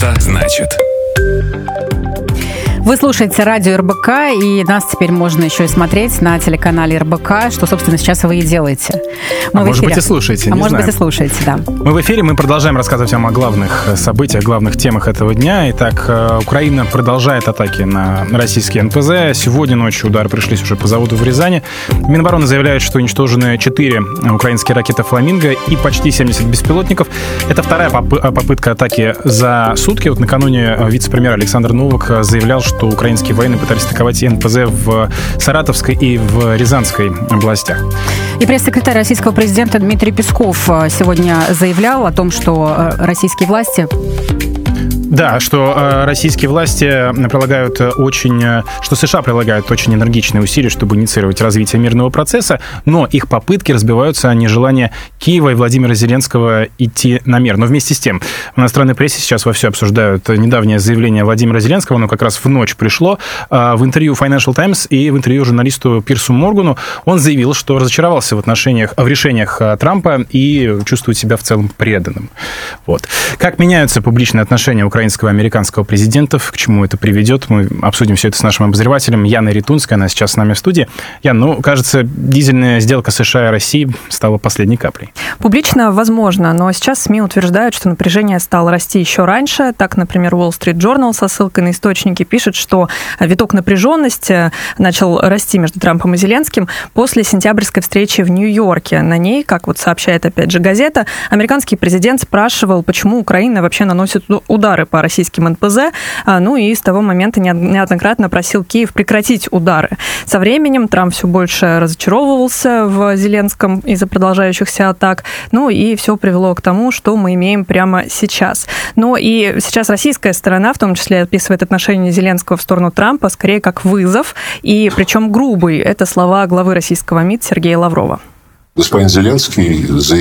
Это значит... Вы слушаете радио РБК, и нас теперь можно еще и смотреть на телеканале РБК, что, собственно, сейчас вы и делаете. Может быть, и слушаете, не знаю. Быть, и слушаете, да. Мы в эфире, мы продолжаем рассказывать вам о главных событиях, главных темах этого дня. Итак, Украина продолжает атаки на российские НПЗ. Сегодня ночью удары пришлись уже по заводу в Рязани. Минобороны заявляет, что уничтожены 4 украинские ракеты «Фламинго» и почти 70 беспилотников. Это вторая попытка атаки за сутки. Вот накануне вице-премьер Александр Новак заявлял, что украинские военные пытались атаковать НПЗ в Саратовской и в Рязанской областях. И пресс-секретарь российского президента Дмитрий Песков сегодня заявлял о том, что российские власти... Да, что российские власти что США прилагают очень энергичные усилия, чтобы инициировать развитие мирного процесса, но их попытки разбиваются о нежелание Киева и Владимира Зеленского идти на мир. Но вместе с тем, в иностранной прессе сейчас вовсю обсуждают недавнее заявление Владимира Зеленского, оно как раз в ночь пришло, в интервью Financial Times и в интервью журналисту Пирсу Моргану. Он заявил, что разочаровался в решениях Трампа и чувствует себя в целом преданным. Вот. Как меняются публичные отношения украинского и американского президентов, к чему это приведет. Мы обсудим все это с нашим обозревателем Яной Ритунской. Она сейчас с нами в студии. Ян, кажется, дизельная сделка США и России стала последней каплей. Публично возможно, но сейчас СМИ утверждают, что напряжение стало расти еще раньше. Так, например, Wall Street Journal со ссылкой на источники пишет, что виток напряженности начал расти между Трампом и Зеленским после сентябрьской встречи в Нью-Йорке. На ней, как вот сообщает опять же газета, американский президент спрашивал, почему Украина вообще наносит удары по российским НПЗ, и с того момента неоднократно просил Киев прекратить удары. Со временем Трамп все больше разочаровывался в Зеленском из-за продолжающихся атак, и все привело к тому, что мы имеем прямо сейчас. И сейчас российская сторона, в том числе, описывает отношение Зеленского в сторону Трампа скорее как вызов, и причем грубый. Это слова главы российского МИД Сергея Лаврова. Господин Зеленский